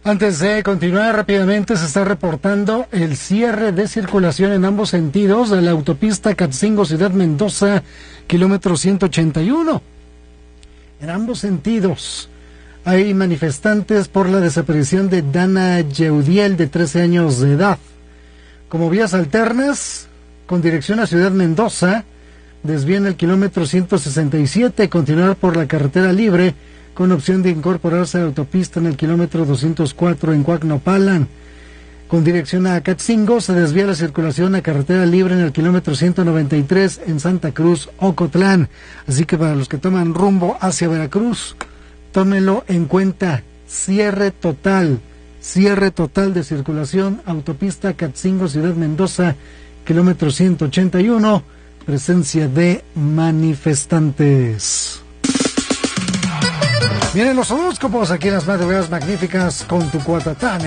Antes de continuar rápidamente, se está reportando el cierre de circulación en ambos sentidos de la autopista Catzingo Ciudad Mendoza, kilómetro 181. En ambos sentidos hay manifestantes por la desaparición de Dana Yeudiel, de 13 años de edad. Como vías alternas, con dirección a Ciudad Mendoza, desvían el kilómetro 167, continuar por la carretera libre, con opción de incorporarse a la autopista en el kilómetro 204 en Cuacnopalan. Con dirección a Catzingo, se desvía la circulación a carretera libre en el kilómetro 193 en Santa Cruz, Ocotlán. Así que para los que toman rumbo hacia Veracruz, tómenlo en cuenta. Cierre total de circulación, autopista Catzingo, Ciudad Mendoza, kilómetro 181, presencia de manifestantes. Vienen los horóscopos aquí en las madrugadas magníficas con tu Cuatatán.